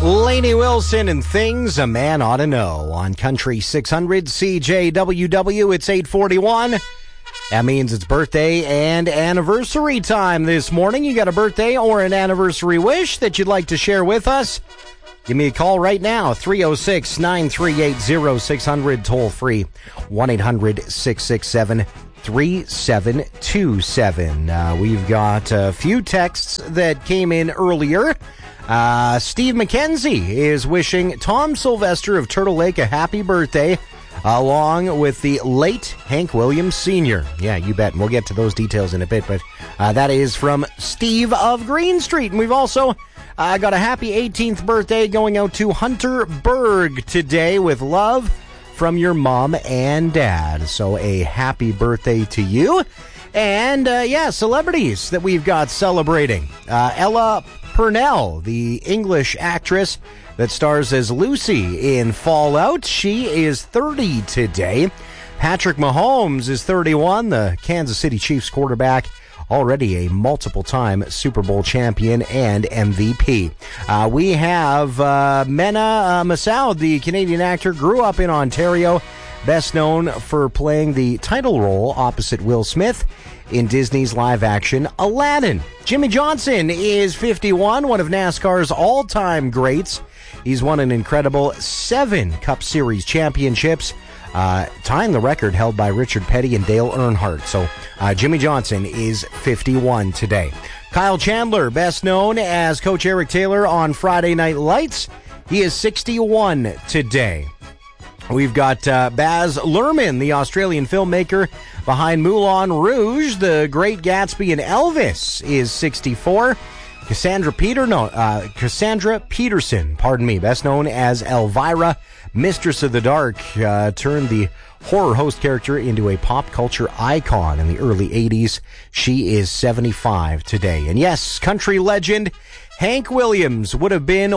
Lainey Wilson and Things a Man Ought to Know on Country 600 CJWW. It's 8:41. That means it's birthday and anniversary time this morning. You got a birthday or an anniversary wish that you'd like to share with us? Give me a call right now, 306-938-0600, toll free, 1-800-667-3727. We've got a few texts that came in earlier. Steve McKenzie is wishing Tom Sylvester of Turtle Lake a happy birthday, along with the late Hank Williams Sr. Yeah, you bet. And we'll get to those details in a bit, but that is from Steve of Green Street. And we've also got a happy 18th birthday going out to Hunter Berg today with love from your mom and dad. So a happy birthday to you. And, celebrities that we've got celebrating. Ella Purnell, the English actress that stars as Lucy in Fallout. She is 30 today. Patrick Mahomes is 31, the Kansas City Chiefs quarterback, already a multiple-time Super Bowl champion and MVP. We have Mena Massoud, the Canadian actor, grew up in Ontario, best known for playing the title role opposite Will Smith in Disney's live-action Aladdin. Jimmy Johnson is 51, one of NASCAR's all-time greats. He's won an incredible 7 Cup Series championships, tying the record held by Richard Petty and Dale Earnhardt. So Jimmy Johnson is 51 today. Kyle Chandler, best known as Coach Eric Taylor on Friday Night Lights. He is 61 today. We've got Baz Luhrmann, the Australian filmmaker behind Moulin Rouge, The Great Gatsby, and Elvis, is 64. Cassandra Peterson, best known as Elvira, Mistress of the Dark, turned the horror host character into a pop culture icon in the early 80s. She is 75 today. And yes, country legend Hank Williams would have been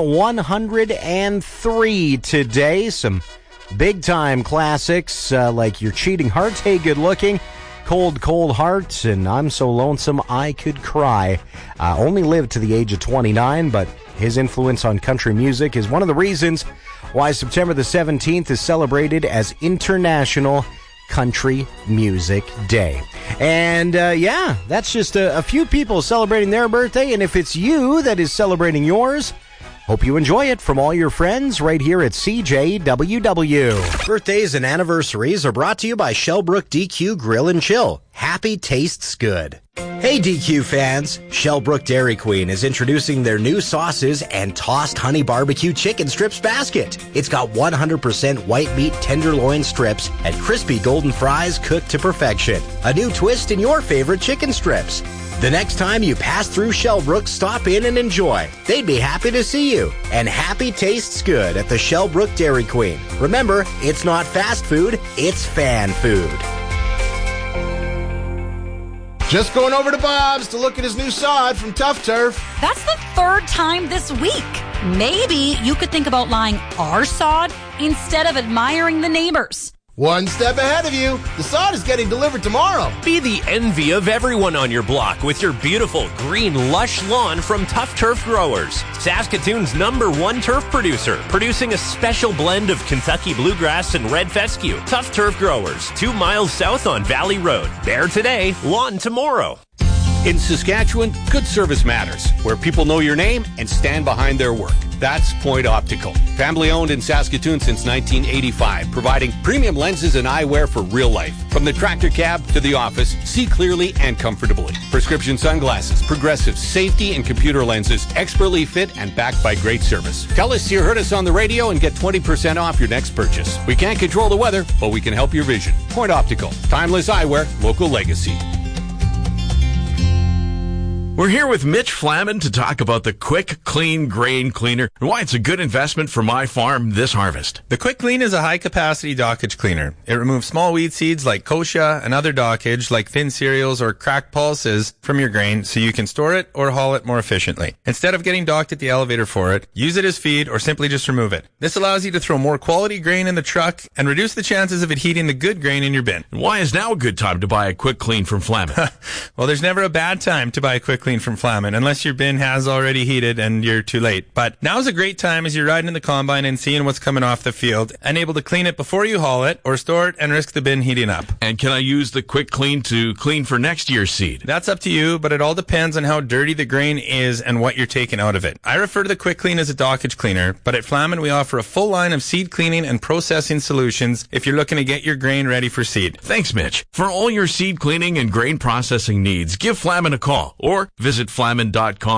103 today. Some big-time classics like Your Cheating Heart, Hey Good Looking, Cold, Cold Heart, and I'm So Lonesome I Could Cry. Only lived to the age of 29, but his influence on country music is one of the reasons why September the 17th is celebrated as International Country Music Day. And that's just a few people celebrating their birthday, and if it's you that is celebrating yours, hope you enjoy it from all your friends right here at CJWW. Birthdays and anniversaries are brought to you by Shellbrook DQ Grill and Chill. Happy tastes good. Hey DQ fans, Shellbrook Dairy Queen is introducing their new sauces and tossed honey barbecue chicken strips basket. It's got 100% white meat tenderloin strips and crispy golden fries cooked to perfection. A new twist in your favorite chicken strips. The next time you pass through Shellbrook, stop in and enjoy. They'd be happy to see you. And happy tastes good at the Shellbrook Dairy Queen. Remember, it's not fast food, it's fan food. Just going over to Bob's to look at his new sod from Tough Turf. That's the 3rd time this week. Maybe you could think about buying our sod instead of admiring the neighbors. One step ahead of you. The sod is getting delivered tomorrow. Be the envy of everyone on your block with your beautiful green lush lawn from Tough Turf Growers. Saskatoon's #1 turf producer, producing a special blend of Kentucky bluegrass and red fescue. Tough Turf Growers, 2 miles south on Valley Road. Bare today, lawn tomorrow. In Saskatchewan, good service matters, where people know your name and stand behind their work. That's Point Optical. Family owned in Saskatoon since 1985, providing premium lenses and eyewear for real life. From the tractor cab to the office, see clearly and comfortably. Prescription sunglasses, progressive safety and computer lenses, expertly fit and backed by great service. Tell us you heard us on the radio and get 20% off your next purchase. We can't control the weather, but we can help your vision. Point Optical. Timeless eyewear, local legacy. We're here with Mitch Flaman to talk about the Quick Clean Grain Cleaner and why it's a good investment for my farm this harvest. The Quick Clean is a high-capacity dockage cleaner. It removes small weed seeds like kochia and other dockage like thin cereals or cracked pulses from your grain so you can store it or haul it more efficiently. Instead of getting docked at the elevator for it, use it as feed or simply just remove it. This allows you to throw more quality grain in the truck and reduce the chances of it heating the good grain in your bin. And why is now a good time to buy a Quick Clean from Flaman? Well, there's never a bad time to buy a Quick Clean from Flamin, unless your bin has already heated and you're too late. But now's a great time as you're riding in the combine and seeing what's coming off the field and able to clean it before you haul it or store it and risk the bin heating up. And can I use the Quick Clean to clean for next year's seed? That's up to you, but it all depends on how dirty the grain is and what you're taking out of it. I refer to the Quick Clean as a dockage cleaner, but at Flamin we offer a full line of seed cleaning and processing solutions if you're looking to get your grain ready for seed. Thanks, Mitch. For all your seed cleaning and grain processing needs, give Flamin a call or visit flamin.com.